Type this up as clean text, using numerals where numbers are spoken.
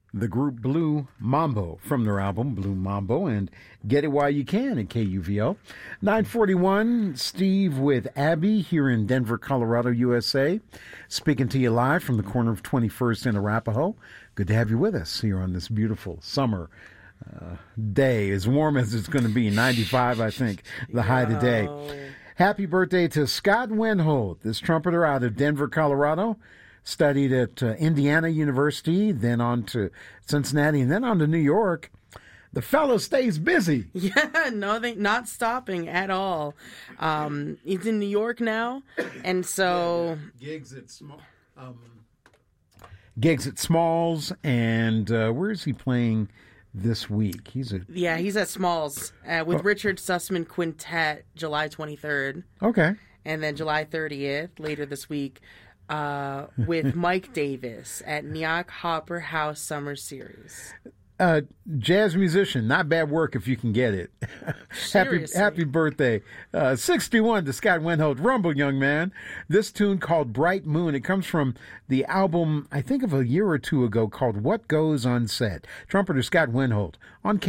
The group Blue Mambo from their album Blue Mambo, and Get It While You Can at KUVO. 941, Steve with Abby here in Denver, Colorado, USA. Speaking to you live from the corner of 21st and Arapahoe. Good to have you with us here on this beautiful summer day, as warm as it's going to be, 95, I think, the high today. Happy birthday to Scott Wenholt, this trumpeter out of Denver, Colorado. Studied at Indiana University, then on to Cincinnati, and then on to New York. The fellow stays busy. Yeah, no, they not stopping at all. He's in New York now, and so gigs at Smalls, and where is he playing this week? He's at Smalls with Richard Sussman Quintet, July 23rd. Okay, and then July 30th later this week. With Mike Davis at Nyack Hopper House Summer Series. Jazz musician, not bad work if you can get it. happy birthday. 61 to Scott Wenholt. Rumble, young man. This tune called Bright Moon. It comes from the album, I think of a year or two ago, called What Goes Unsaid. Trumpeter Scott Wenholt on